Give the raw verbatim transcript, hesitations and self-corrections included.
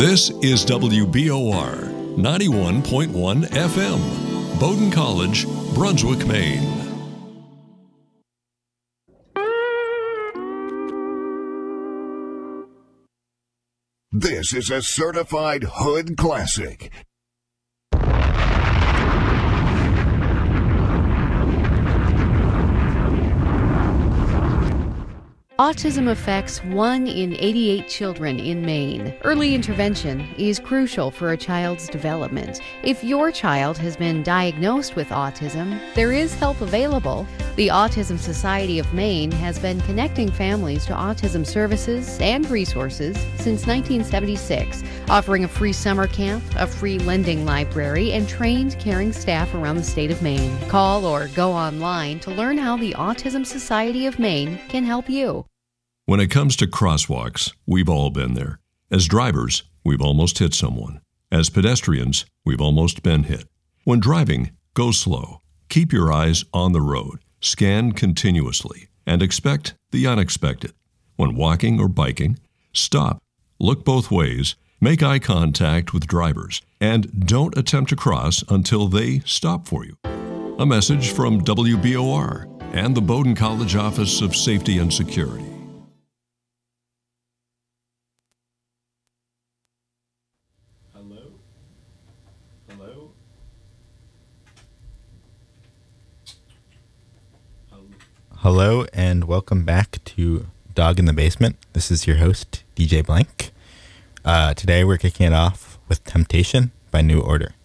This is W B O R ninety-one point one F M, Bowdoin College, Brunswick, Maine. This is a certified hood classic. Autism affects one in eighty-eight children in Maine. Early intervention is crucial for a child's development. If your child has been diagnosed with autism, there is help available. The Autism Society of Maine has been connecting families to autism services and resources since nineteen seventy-six, offering a free summer camp, a free lending library, and trained caring staff around the state of Maine. Call or go online to learn how the Autism Society of Maine can help you. When it comes to crosswalks, we've all been there. As drivers, we've almost hit someone. As pedestrians, we've almost been hit. When driving, go slow. Keep your eyes on the road. Scan continuously and expect the unexpected. When walking or biking, stop, look both ways, make eye contact with drivers, and don't attempt to cross until they stop for you. A message from W B O R and the Bowdoin College Office of Safety and Security. Hello? Hello? Hello and welcome back to Dog in the Basement. This is your host, D J Blank. Uh, today we're kicking it off with Temptation by New Order.